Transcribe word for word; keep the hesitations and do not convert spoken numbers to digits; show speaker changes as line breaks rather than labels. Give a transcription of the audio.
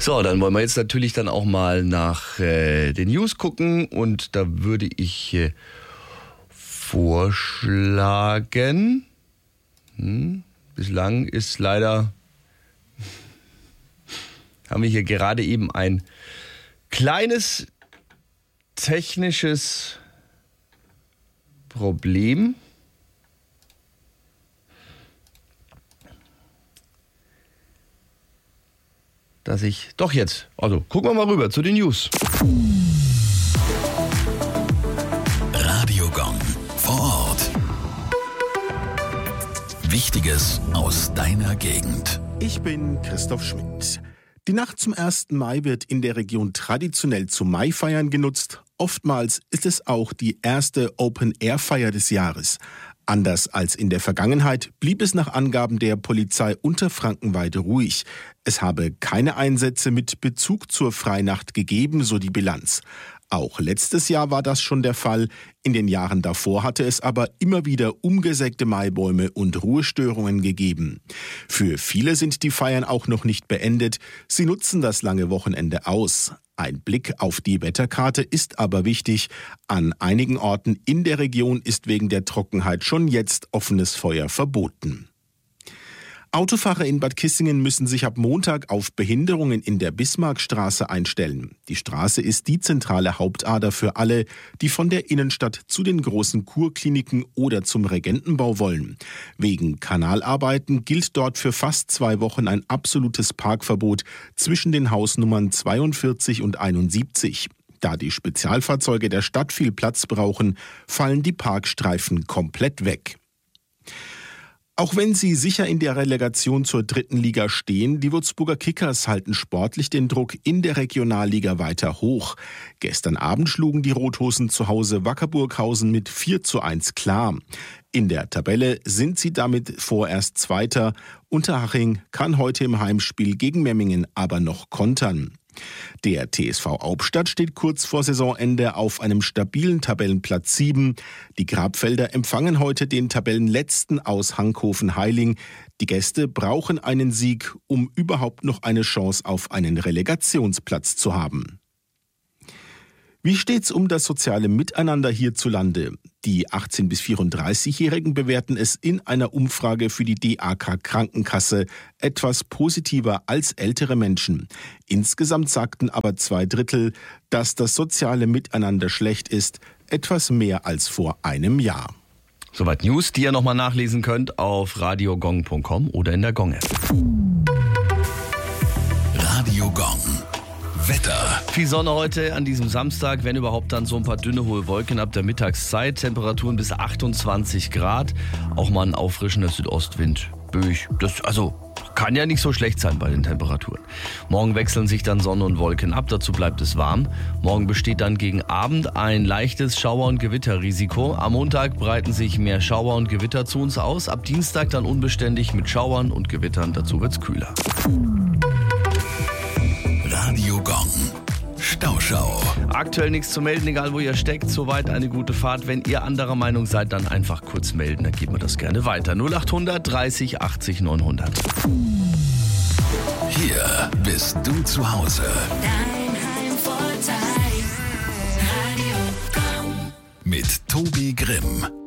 So, dann wollen wir jetzt natürlich dann auch mal nach äh, den News gucken und da würde ich äh, vorschlagen, hm, bislang ist leider, haben wir hier gerade eben ein kleines technisches Problem. Dass ich, doch jetzt, also gucken wir mal rüber zu den News.
Radio Gong vor Ort. Wichtiges aus deiner Gegend.
Ich bin Christoph Schmidt. Die Nacht zum ersten Mai wird in der Region traditionell zu Maifeiern genutzt. Oftmals ist es auch die erste Open-Air-Feier des Jahres. Anders als in der Vergangenheit blieb es nach Angaben der Polizei Unterfrankenweide ruhig. Es habe keine Einsätze mit Bezug zur Freinacht gegeben, so die Bilanz. Auch letztes Jahr war das schon der Fall. In den Jahren davor hatte es aber immer wieder umgesägte Maibäume und Ruhestörungen gegeben. Für viele sind die Feiern auch noch nicht beendet. Sie nutzen das lange Wochenende aus. Ein Blick auf die Wetterkarte ist aber wichtig. An einigen Orten in der Region ist wegen der Trockenheit schon jetzt offenes Feuer verboten. Autofahrer in Bad Kissingen müssen sich ab Montag auf Behinderungen in der Bismarckstraße einstellen. Die Straße ist die zentrale Hauptader für alle, die von der Innenstadt zu den großen Kurkliniken oder zum Regentenbau wollen. Wegen Kanalarbeiten gilt dort für fast zwei Wochen ein absolutes Parkverbot zwischen den Hausnummern zweiundvierzig und einundsiebzig. Da die Spezialfahrzeuge der Stadt viel Platz brauchen, fallen die Parkstreifen komplett weg. Auch wenn sie sicher in der Relegation zur dritten Liga stehen, die Würzburger Kickers halten sportlich den Druck in der Regionalliga weiter hoch. Gestern Abend schlugen die Rothosen zu Hause Wackerburghausen mit vier zu eins klar. In der Tabelle sind sie damit vorerst Zweiter. Unterhaching kann heute im Heimspiel gegen Memmingen aber noch kontern. Der T S V Hauptstadt steht kurz vor Saisonende auf einem stabilen Tabellenplatz sieben. Die Grabfelder empfangen heute den Tabellenletzten aus Hankhofen-Heiling. Die Gäste brauchen einen Sieg, um überhaupt noch eine Chance auf einen Relegationsplatz zu haben. Wie steht's um das soziale Miteinander hierzulande? Die achtzehn- bis vierunddreißigjährigen bewerten es in einer Umfrage für die D A K Krankenkasse etwas positiver als ältere Menschen. Insgesamt sagten aber zwei Drittel, dass das soziale Miteinander schlecht ist, etwas mehr als vor einem Jahr.
Soweit News, die ihr nochmal nachlesen könnt auf radiogong punkt com oder in der Gong-App.
Radio Gong. Wetter.
Viel Sonne heute an diesem Samstag, wenn überhaupt dann so ein paar dünne hohe Wolken ab der Mittagszeit. Temperaturen bis achtundzwanzig Grad. Auch mal ein auffrischender Südostwind. Böig. Das, also kann ja nicht so schlecht sein bei den Temperaturen. Morgen wechseln sich dann Sonne und Wolken ab, dazu bleibt es warm. Morgen besteht dann gegen Abend ein leichtes Schauer- und Gewitterrisiko. Am Montag breiten sich mehr Schauer und Gewitter zu uns aus. Ab Dienstag dann unbeständig mit Schauern und Gewittern, dazu wird's kühler.
Radio Gong. Stauschau.
Aktuell nichts zu melden, egal wo ihr steckt. Soweit eine gute Fahrt. Wenn ihr anderer Meinung seid, dann einfach kurz melden. Dann geben wir das gerne weiter. null achthundert dreißig achtzig neunhundert.
Hier bist du zu Hause.
Dein Heimvorteil. Radio Gong.
Mit Tobi Grimm.